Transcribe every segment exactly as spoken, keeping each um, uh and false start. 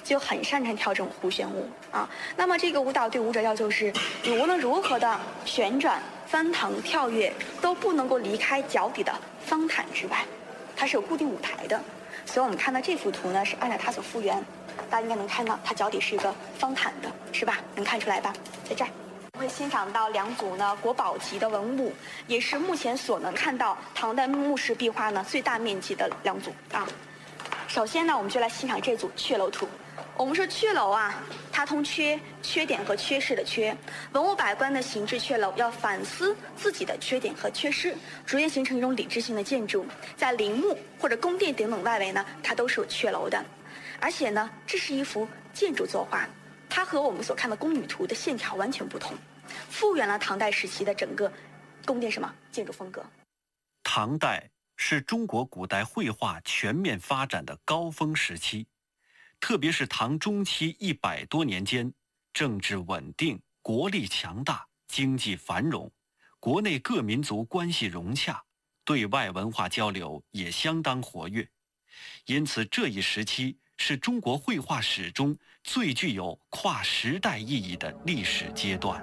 就很擅长跳这种弧旋舞啊。那么这个舞蹈对舞者要求是，你无论如何的旋转、翻腾、跳跃，都不能够离开脚底的方毯之外，它是有固定舞台的。所以我们看到这幅图呢，是按照它所复原，大家应该能看到它脚底是一个方毯的，是吧？能看出来吧？在这儿。会欣赏到两组呢国宝级的文物，也是目前所能看到唐代墓室壁画呢最大面积的两组啊。首先呢，我们就来欣赏这组阙楼图。我们说阙楼啊，它通缺、缺点和缺失的缺。文物百官的形制阙楼要反思自己的缺点和缺失，逐渐形成一种理智性的建筑。在陵墓或者宫殿等等外围呢，它都是有阙楼的。而且呢，这是一幅建筑作画，它和我们所看的宫女图的线条完全不同，复原了唐代时期的整个宫殿什么建筑风格。 唐代是中国古代绘画全面发展的高峰时期，特别是唐中期一百多年间，政治稳定，国力强大，经济繁荣，国内各民族关系融洽，对外文化交流也相当活跃。因此这一时期是中国绘画史中最具有跨时代意义的历史阶段。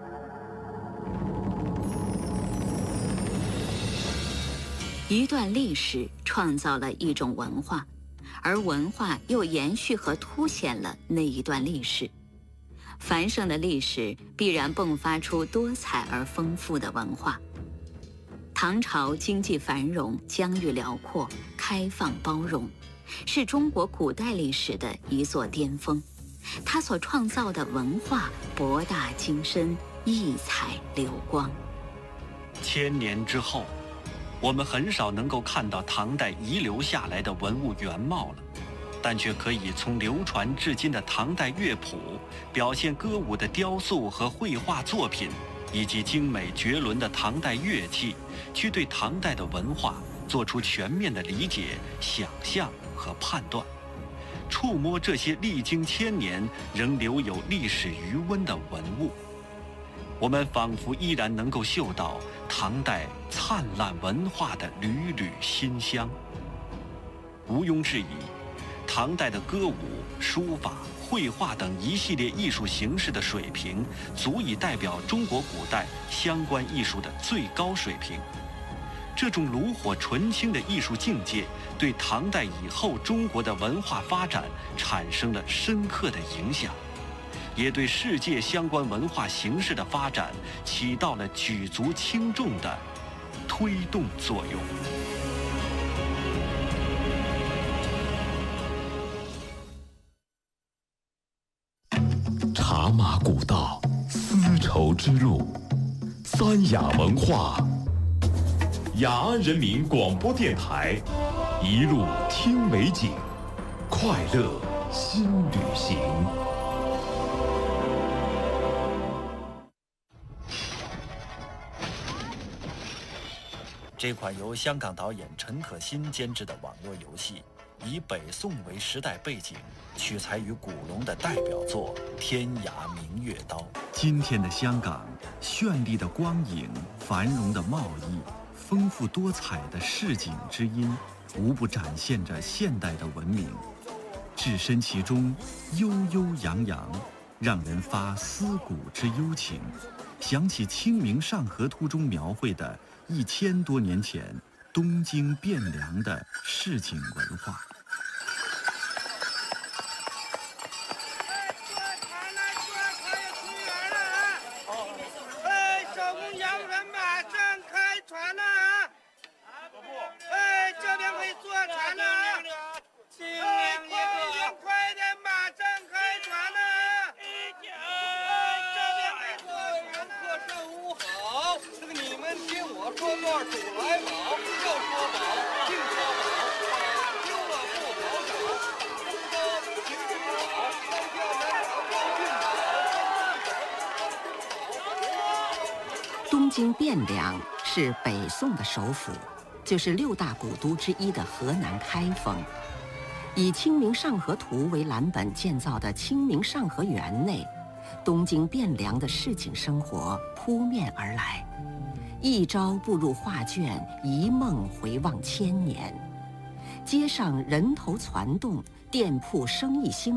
一段历史创造了一种文化，而文化又延续和凸显了那一段历史。繁盛的历史必然迸发出多彩而丰富的文化。唐朝经济繁荣，疆域辽阔，开放包容，是中国古代历史的一座巅峰。它所创造的文化博大精深，异彩流光。 千年之后，我们很少能够看到唐代遗留下来的文物原貌了，但却可以从流传至今的唐代乐谱、表现歌舞的雕塑和绘画作品，以及精美绝伦的唐代乐器，去对唐代的文化做出全面的理解、想象和判断。触摸这些历经千年仍留有历史余温的文物，我们仿佛依然能够嗅到唐代灿烂文化的缕缕馨香。毋庸置疑，唐代的歌舞、书法、绘画等一系列艺术形式的水平，足以代表中国古代相关艺术的最高水平。这种炉火纯青的艺术境界，对唐代以后中国的文化发展产生了深刻的影响，也对世界相关文化形式的发展起到了举足轻重的推动作用。 茶马古道，丝绸之路，三雅文化。雅安人民广播电台，一路听美景，快乐新旅行。 这款由香港导演陈可辛监制的网络游戏，以北宋为时代背景，取材于古龙的代表作《天涯明月刀》。今天的香港，绚丽的光影、繁荣的贸易、丰富多彩的市井之音，无不展现着现代的文明。置身其中，悠悠扬扬，让人发思古之幽情，想起《清明上河图》中描绘的一千多年前东京汴梁的市井文化。 东京汴梁是北宋的首府，就是六大古都之一的河南开封。以《清明上河图》为蓝本建造的清明上河园内，东京汴梁的市井生活扑面而来，一朝步入画卷，一梦回望千年。街上人头攒动，店铺生意兴